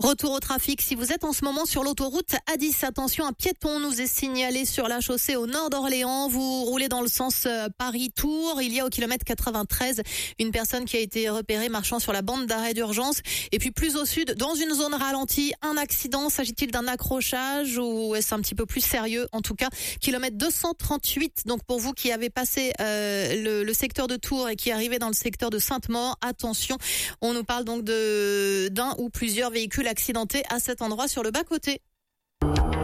Retour au trafic, si vous êtes en ce moment sur l'autoroute A10, attention, un piéton nous est signalé sur la chaussée au nord d'Orléans. Vous roulez dans le sens Paris-Tours. Il y a au kilomètre 93 une personne qui a été repérée marchant sur la bande d'arrêt d'urgence. Et puis plus au sud, dans une zone ralentie, un accident. S'agit-il d'un accrochage ou est-ce un petit peu plus sérieux? En tout cas, kilomètre 238. Donc pour vous qui avez passé le secteur de Tours et qui arrivez dans le secteur de Sainte-Maure, attention, on nous parle donc d'un ou plusieurs véhicules accidentés à cet endroit sur le bas-côté.